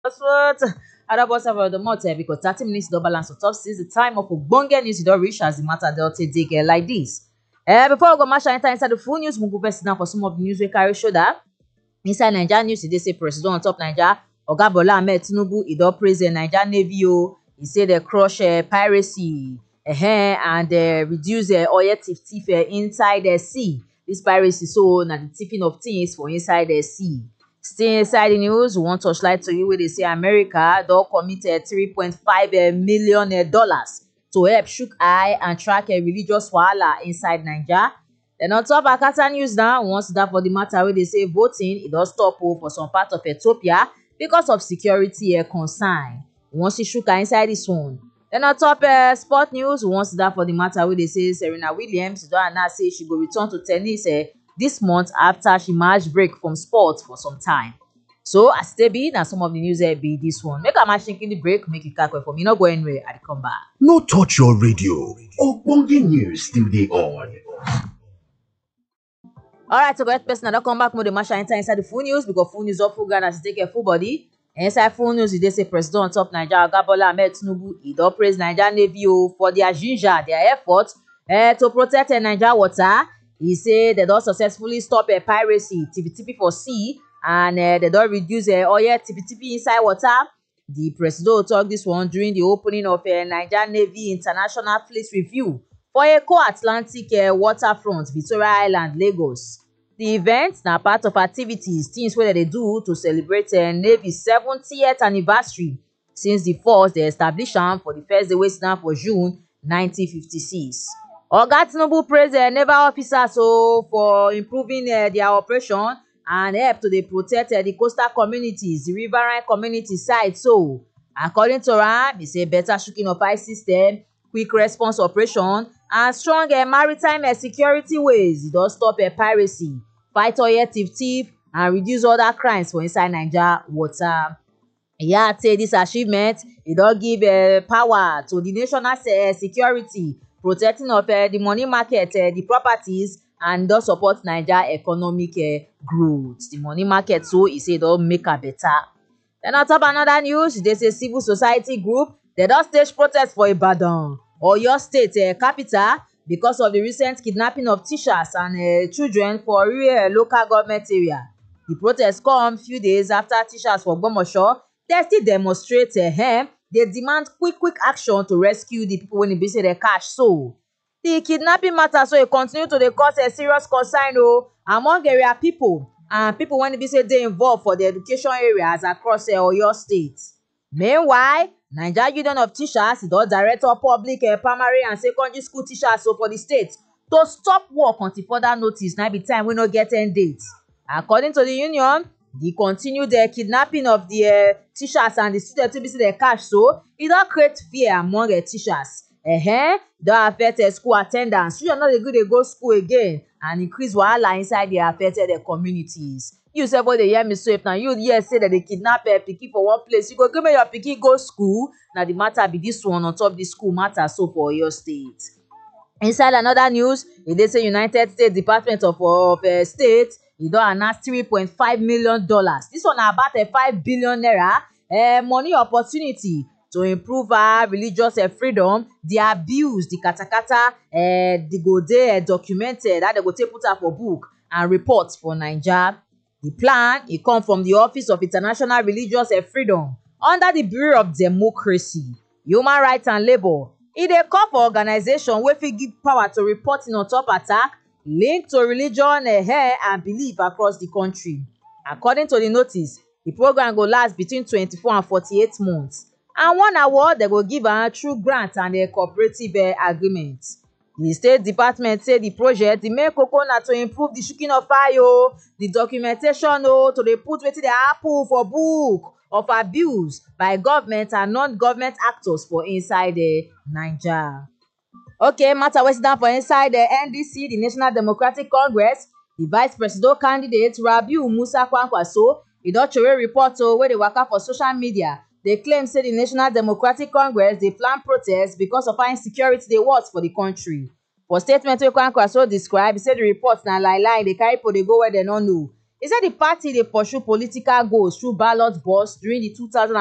That's what Adabos of the month because 30 minutes don't balance on top since the time of Ogbonge news don't reach as the matter they'll take like this. Before we go match enter inside the full news, we'll go first now for some of the news we carry show that inside Nigeria news today say President on top Nigeria Oga Bola Ahmed Tinubu he don praise the Nigeria Navy o. He say they crush piracy and reduce oil thief inside the sea. This piracy so na the thieving of things for inside the sea. Still inside the news, we wan torchlight to you wey dey say America don commit $3.5 million to help chook eye and track religious wahala inside Naija. Then on top Akata news now, we wan sit down for the matter wey dey say voting e don stop for some part of Ethiopia because of security concern. We wan see chook eye inside this one. Then on top sport news, we wan sit down for the matter wey dey say Serena Williams don announce say she go return to tennis this month after she match break from sport for some time. So as e be, na some of the news be this one. Make a match taking the break, make it calculate for me. No go anywhere, I come back. No touch your radio. Ogbonge news still dey on. Alright, so correct person, I don't come back with the match enter inside the full news because full news of full Ghana to take a full body. And inside full news, they say President on top Nigeria Oga Bola Ahmed Tinubu he don praise Nigeria Navy for their ginger, their effort to protect Nigeria water. He say they don successfully stop piracy, tipi for sea, and they don reduce oil tipi inside water. The president talk this one during the opening of Nigeria Navy International Fleet Review for Eko Atlantic waterfront, Victoria Island, Lagos. The event na part of activities, things wey they do to celebrate Navy's 70th anniversary since the force they established for the first day wey stand for June 1956. Oga Tinubu praise naval officers for improving their operation and help to dey protect the coastal communities, the riverine community side. So, according to am, he say better shooking of eye system, quick response operation, and strong maritime security ways. E don stop piracy, fight oil thief, and reduce other crimes for inside Naija water. E add say this achievement e don give power to the national security, protecting of the money market, the properties, and don support Naija economic growth. The money market so e say don make am better. Then on top another news, they say civil society group they don stage protest for Ibadan, Oyo State capital, because of the recent kidnapping of teachers and children for real local government area. The protest come few days after teachers for Ogbomoso they still demonstrate they demand quick action to rescue the people when e be say they catch. So the kidnapping matter so e continue to dey cause a serious concern among area people and people when e be say dey involved for the education areas across Oyo State. Meanwhile, Nigeria Union of Teachers don direct all public primary and secondary school teachers for the state to stop work until further notice. Na be time wey no get end date. According to the union, the continued kidnapping of the teachers and the students wey be say dey catch so e don create fear among teachers. Don affect school attendance. Children no dey gree dey go school again and increase wahala inside the affected communities. You sef wey dey hear me so, if na you hear say dem dey kidnap pikin for one place, you go gree make your pikin go school? Na the matter be this one on top the school matter so for Oyo State. Inside another news, e dey say United States Department of State e don announce $3.5 million. This one na about 5 billion naira money opportunity to improve religious freedom, the abuse, the katakata, they go dey documented, that they go take put am for book and report for Naija. The plan e come from the Office of International Religious Freedom under the Bureau of Democracy, Human Rights and Labour. E dey call for organization wey fit give power to reporting on top attack linked to religion and belief across the country. According to the notice, the program go last between 24 and 48 months. And one award they go give through grant and a cooperative agreement. The State Department say the project, the main koko na to improve the shooking of eye the documentation to dey put wetin dey happen for book of abuse by government and non-government actors for inside Naija. Okay, matter wey sit down for inside the NDC, the National Democratic Congress, the vice president candidate Rabiu Musa Kwankwaso, e don throway report wey dey waka for social media. They claim say the National Democratic Congress dey plan protest because of how insecurity dey worse for the country. For statement wey Kwankwaso describe, say the report na lie, dey carry people dey go where they no know. e say di party dey pursue political goals through ballot box during di 2023